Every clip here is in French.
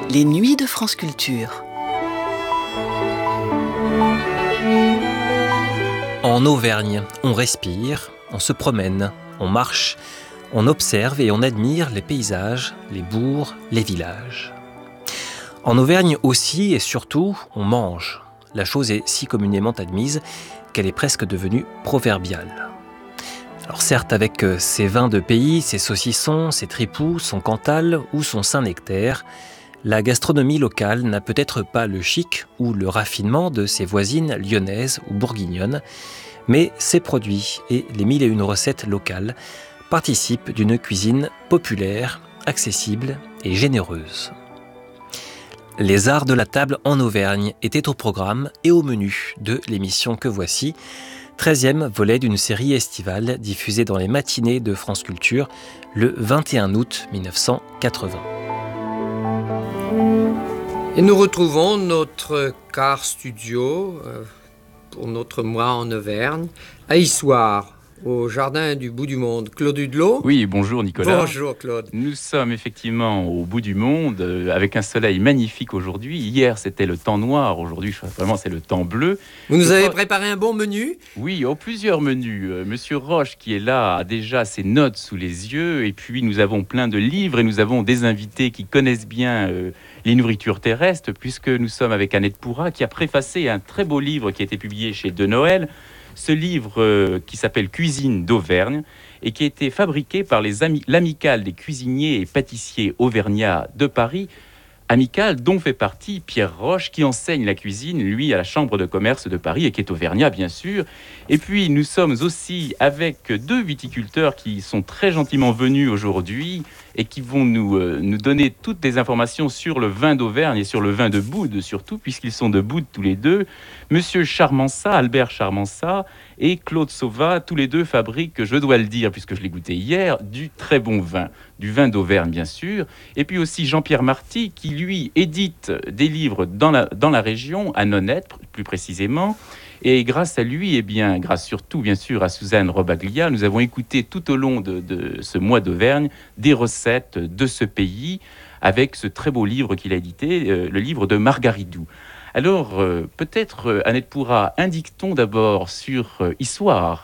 Les nuits de France Culture. En Auvergne, on respire, on se promène, on marche, on observe et on admire les paysages, les bourgs, les villages. En Auvergne aussi et surtout, on mange. La chose est si communément admise qu'elle est presque devenue proverbiale. Alors certes, avec ses vins de pays, ses saucissons, ses tripous, son Cantal ou son Saint-Nectaire, la gastronomie locale n'a peut-être pas le chic ou le raffinement de ses voisines lyonnaises ou bourguignonnes, mais ses produits et les 1001 recettes locales participent d'une cuisine populaire, accessible et généreuse. Les arts de la table en Auvergne étaient au programme et au menu de l'émission que voici, 13e volet d'une série estivale diffusée dans les matinées de France Culture le 21 août 1980. Et nous retrouvons notre car studio pour notre mois en Auvergne, à Issoire, au jardin du bout du monde. Claude Hudelot. Oui, bonjour Nicolas. Bonjour Claude. Nous sommes effectivement au bout du monde, avec un soleil magnifique aujourd'hui. Hier, c'était le temps noir. Aujourd'hui, vraiment, c'est le temps bleu. Vous nous avez préparé un bon menu ? Oui, plusieurs menus. Monsieur Roche, qui est là, a déjà ses notes sous les yeux. Et puis, nous avons plein de livres et nous avons des invités qui connaissent bien les nourritures terrestres, puisque nous sommes avec Annette Pourra, qui a préfacé un très beau livre qui a été publié chez De Noël. Ce livre qui s'appelle Cuisine d'Auvergne et qui a été fabriqué par l'Amicale des cuisiniers et pâtissiers auvergnats de Paris, Amicale dont fait partie Pierre Roche, qui enseigne la cuisine, lui, à la Chambre de commerce de Paris et qui est auvergnat, bien sûr. Et puis, nous sommes aussi avec deux viticulteurs qui sont très gentiment venus aujourd'hui et qui vont nous donner toutes les informations sur le vin d'Auvergne et sur le vin de Boude, surtout, puisqu'ils sont de Boude tous les deux. Monsieur Charmansat, Albert Charmansat et Claude Sauvat, tous les deux fabriquent, je dois le dire, puisque je l'ai goûté hier, du très bon vin. Du vin d'Auvergne, bien sûr. Et puis aussi Jean-Pierre Marty, qui, lui, édite des livres dans la région, à Nonette, plus précisément. Et grâce à lui, et bien, grâce surtout, bien sûr, à Suzanne Robaglia, nous avons écouté tout au long de ce mois d'Auvergne des recettes de ce pays, avec ce très beau livre qu'il a édité, le livre de Margaridou. Alors, peut-être, Annette Pourra, indique-t-on d'abord sur Issoire.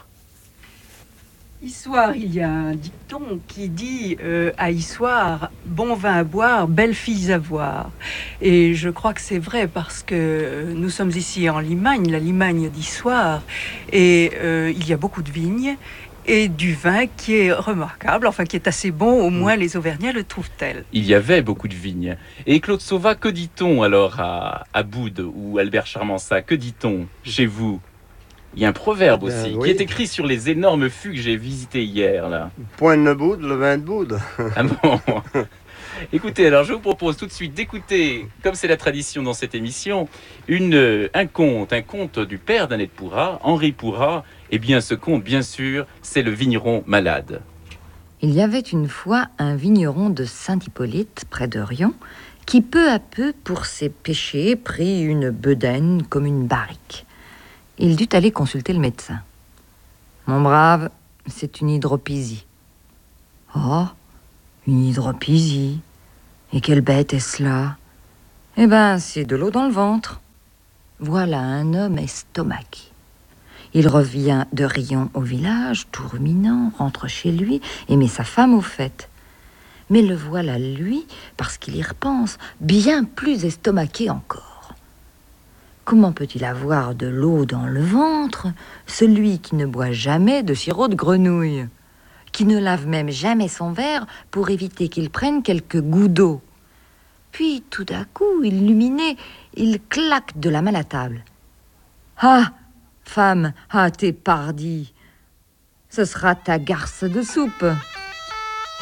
Issoire, il y a un dicton qui dit à Issoire, bon vin à boire, belles filles à voir. Et je crois que c'est vrai parce que nous sommes ici en Limagne, la Limagne d'Issoire, et il y a beaucoup de vignes et du vin qui est remarquable, enfin qui est assez bon, au moins les Auvergnats le trouvent tel. Il y avait beaucoup de vignes. Et Claude Sauvat, que dit-on alors à Boude ou Albert Charmansat, que dit-on chez vous ? Il y a un proverbe aussi, qui est écrit sur les énormes fûts que j'ai visités hier, là. Point de Boude, le vin de Boude. Ah bon. Écoutez, alors je vous propose tout de suite d'écouter, comme c'est la tradition dans cette émission, un conte du père d'Annette Pourra, Henri Pourra. Eh bien, ce conte, bien sûr, c'est le vigneron malade. Il y avait une fois un vigneron de Saint-Hippolyte, près de Rion, qui peu à peu, pour ses péchés, prit une bedaine comme une barrique. Il dut aller consulter le médecin. « Mon brave, c'est une hydropisie. »« Oh, une hydropisie. Et quelle bête est cela ? Eh ben, c'est de l'eau dans le ventre. » Voilà un homme estomaqué. Il revient de Rion au village, tout ruminant, rentre chez lui et met sa femme au fait. Mais le voilà, lui, parce qu'il y repense, bien plus estomaqué encore. Comment peut-il avoir de l'eau dans le ventre, celui qui ne boit jamais de sirop de grenouille, qui ne lave même jamais son verre pour éviter qu'il prenne quelques gouts d'eau? Puis, tout d'un coup, illuminé, il claque de la main à table. « Ah, femme, ah, t'es pardie, ce sera ta garce de soupe. »